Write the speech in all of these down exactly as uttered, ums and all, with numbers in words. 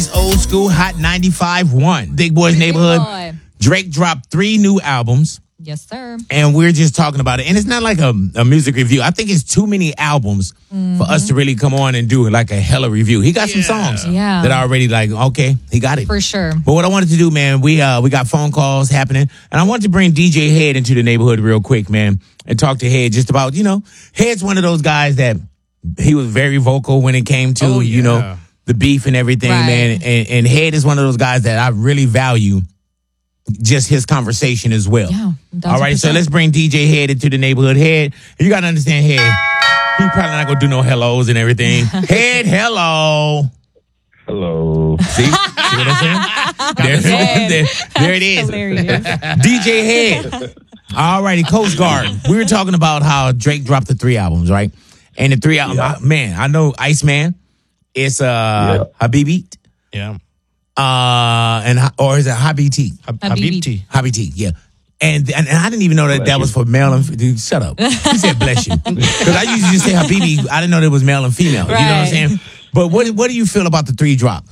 Old School Hot ninety-five point one. Big Boys Neighborhood. Boy. Drake dropped three new albums. Yes, sir. And we're just talking about it. And it's not like a, a music review. I think it's too many albums mm-hmm. for us to really come on and do like a hella review. He got yeah. some songs yeah. that are already like, okay, he got it. For sure. But what I wanted to do, man, we uh we got phone calls happening. And I wanted to bring D J Head into the neighborhood real quick, man, and talk to Head just about, you know, Head's one of those guys that he was very vocal when it came to, oh, yeah. you know, the beef and everything, right. man. And, and Head is one of those guys that I really value. Just his conversation as well. Yeah, all right, so let's bring D J Head into the neighborhood. Head, you got to understand, Head, he probably not going to do no hellos and everything. Head, hello. Hello. See? See what I'm saying? There, there, there it is. D J Head. All righty, Coast Guard. We were talking about how Drake dropped the three albums, right? And the three albums, yeah. man, I know Iceman. It's uh, yeah. Habibi. Yeah. Uh and or is it Habibti? Habibti. Habibti, yeah. And, and and I didn't even know that bless that you. was for male and dude, shut up. He said bless you. Because I usually just say Habibi. I didn't know that it was male and female. Right. You know what I'm saying? But what what do you feel about the three drop?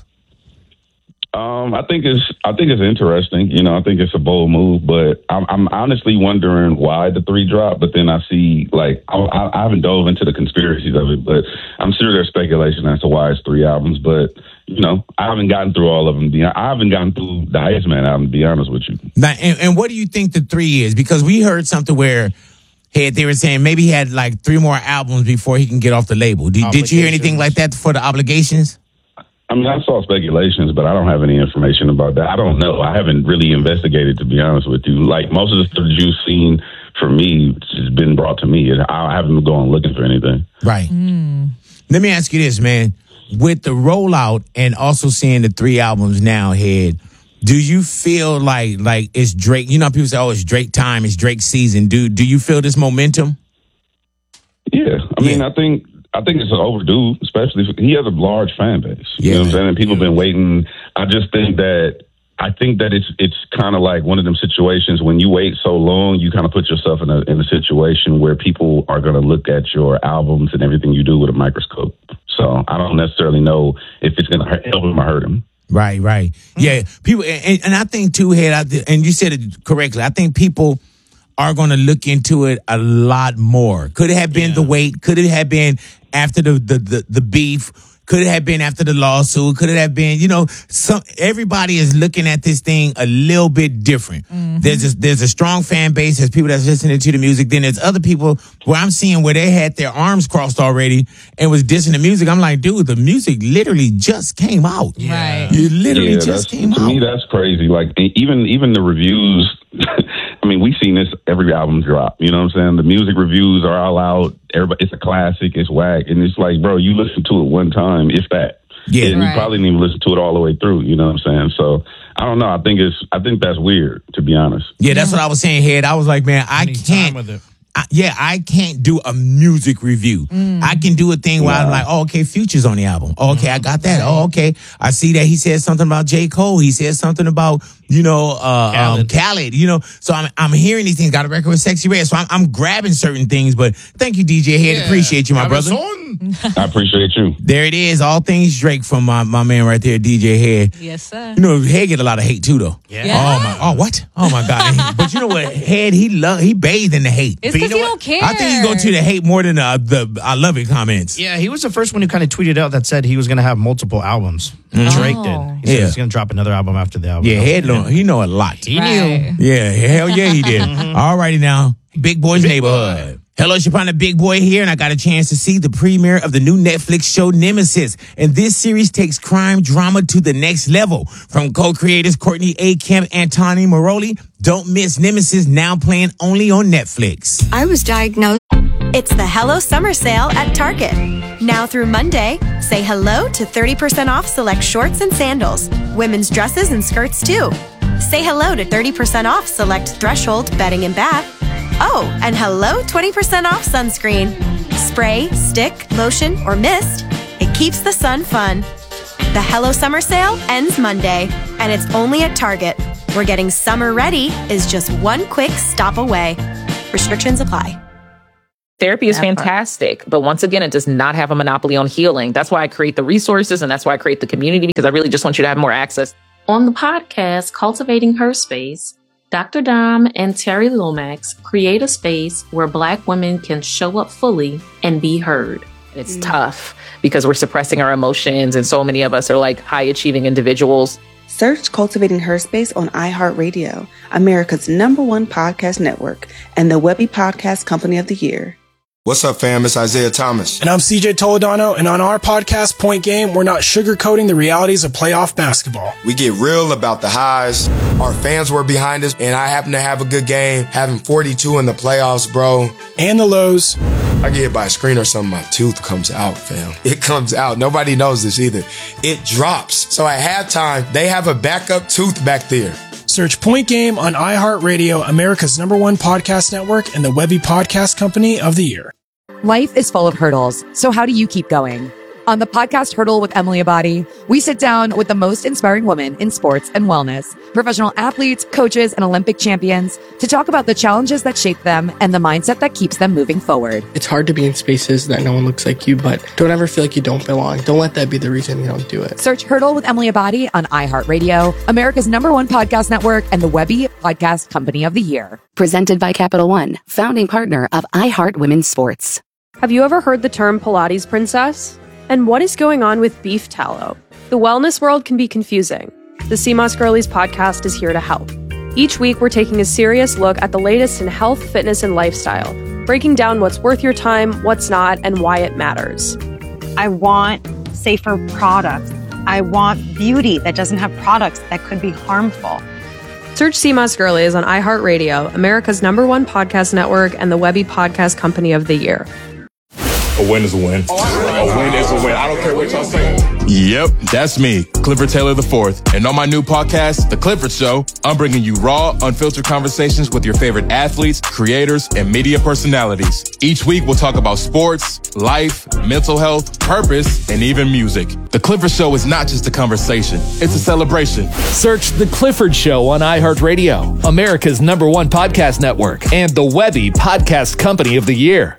Um, I think it's I think it's interesting. You know, I think it's a bold move, but I'm, I'm honestly wondering why the three drop. But then I see like I, I haven't dove into the conspiracies of it, but I'm sure there's speculation as to why it's three albums. But you know, I haven't gotten through all of them. I haven't gotten through the Iceman album, to be honest with you. Now, and, and what do you think the three is? Because we heard something where hey, they were saying maybe he had like three more albums before he can get off the label. Did, did you hear anything like that for the obligations? I mean, I saw speculations, but I don't have any information about that. I don't know. I haven't really investigated, to be honest with you. Like, most of the stuff you've seen for me has been brought to me. I haven't been going looking for anything. Right. Mm. Let me ask you this, man. With the rollout and also seeing the three albums now, Head, do you feel like like it's Drake? You know, people say, oh, it's Drake time, it's Drake season. Do, do you feel this momentum? Yeah. I mean, yeah. I think... I think it's overdue, especially if he has a large fan base. You yeah, know what I'm saying? And people have been waiting. I just think that I think that it's it's kind of like one of them situations when you wait so long, you kind of put yourself in a in a situation where people are going to look at your albums and everything you do with a microscope. So I don't necessarily know if it's going to help him or hurt him. Right, right. Mm-hmm. Yeah, people, and, and I think too, Head, and you said it correctly. I think people are going to look into it a lot more. Could it have been yeah. the wait? Could it have been after the, the, the, the beef? Could it have been after the lawsuit? Could it have been, you know, some, everybody is looking at this thing a little bit different. Mm-hmm. There's a, there's a strong fan base. There's people that's listening to the music. Then there's other people where I'm seeing where they had their arms crossed already and was dissing the music. I'm like, dude, the music literally just came out. Yeah. Right. You literally yeah, just came to out. To me, that's crazy. Like, even, even the reviews, I mean, we've seen this every album drop. You know what I'm saying? The music reviews are all out. Everybody, it's a classic. It's whack. And it's like, bro, you listen to it one time, if that. Yeah, and right. you probably didn't even listen to it all the way through. You know what I'm saying? So I don't know. I think it's. I think that's weird, to be honest. Yeah, that's what I was saying, Head. I was like, man, I can't. With it. I, yeah, I can't do a music review. Mm. I can do a thing where yeah. I'm like, oh, okay, Future's on the album. Oh, okay, I got that. Oh, okay. I see that he said something about J. Cole. He said something about, you know, uh, Khaled. Um, Khaled, you know. So I'm I'm hearing these things. Got a record with Sexy Red. So I'm, I'm grabbing certain things. But thank you, D J Head. Yeah. Appreciate you, my brother. I appreciate you. There it is. All things Drake from my, my man right there, D J Head. Yes, sir. You know, Head get a lot of hate too, though. Yeah. yeah. Oh my. Oh what? Oh my God. But you know what? Head, he love he bathed in the hate. It's because you know he don't care. I think he's going to the hate more than uh, the I love it comments. Yeah, he was the first one who kind of tweeted out that said he was going to have multiple albums. Mm-hmm. Drake did. He said yeah. he's going to drop another album after the album. Yeah, Head know, he know a lot. He right. knew. Yeah, hell yeah, he did. Mm-hmm. All righty now, Big Boy's Big Neighborhood. Boy. Hello, it's your partner, Big Boy here, and I got a chance to see the premiere of the new Netflix show Nemesis. And this series takes crime drama to the next level. From co-creators Courtney A. Kemp and Tani Moroli, don't miss Nemesis, now playing only on Netflix. I was diagnosed. It's the Hello Summer Sale at Target. Now through Monday, say hello to thirty percent off select shorts and sandals, women's dresses and skirts too. Say hello to thirty percent off select Threshold bedding and bath. Oh, and hello, twenty percent off sunscreen. Spray, stick, lotion, or mist. It keeps the sun fun. The Hello Summer Sale ends Monday, and it's only at Target, where getting summer ready is just one quick stop away. Restrictions apply. Therapy is That part. fantastic, but once again, it does not have a monopoly on healing. That's why I create the resources and that's why I create the community, because I really just want you to have more access. On the podcast, Cultivating Her Space, Doctor Dom and Terry Lomax create a space where Black women can show up fully and be heard. It's mm. tough because we're suppressing our emotions, and so many of us are like high achieving individuals. Search Cultivating Her Space on iHeartRadio, America's number one podcast network, and the Webby Podcast Company of the Year. What's up, fam? It's Isaiah Thomas. And I'm C J Toledano, and on our podcast, Point Game, we're not sugarcoating the realities of playoff basketball. We get real about the highs. Our fans were behind us, and I happen to have a good game, having forty-two in the playoffs, bro. And the lows. I get hit by a screen or something, my tooth comes out, fam. It comes out. Nobody knows this either. It drops. So at halftime, they have a backup tooth back there. Search Point Game on iHeartRadio, America's number one podcast network, and the Webby Podcast Company of the Year. Life is full of hurdles, so how do you keep going? On the podcast Hurdle with Emily Abadi, we sit down with the most inspiring women in sports and wellness, professional athletes, coaches, and Olympic champions to talk about the challenges that shape them and the mindset that keeps them moving forward. It's hard to be in spaces that no one looks like you, but don't ever feel like you don't belong. Don't let that be the reason you don't do it. Search Hurdle with Emily Abadi on iHeartRadio, America's number one podcast network, and the Webby Podcast Company of the Year. Presented by Capital One, founding partner of iHeart Women's Sports. Have you ever heard the term Pilates princess? And what is going on with beef tallow? The wellness world can be confusing. The C M O S Girlies podcast is here to help. Each week, we're taking a serious look at the latest in health, fitness, and lifestyle, breaking down what's worth your time, what's not, and why it matters. I want safer products. I want beauty that doesn't have products that could be harmful. Search C M O S Girlies on iHeartRadio, America's number one podcast network, and the Webby Podcast Company of the Year. A win is a win. A win is a win. I don't care what y'all say. Yep, that's me, Clifford Taylor the fourth. And on my new podcast, The Clifford Show, I'm bringing you raw, unfiltered conversations with your favorite athletes, creators, and media personalities. Each week, we'll talk about sports, life, mental health, purpose, and even music. The Clifford Show is not just a conversation, it's a celebration. Search The Clifford Show on iHeartRadio, America's number one podcast network, and the Webby Podcast Company of the Year.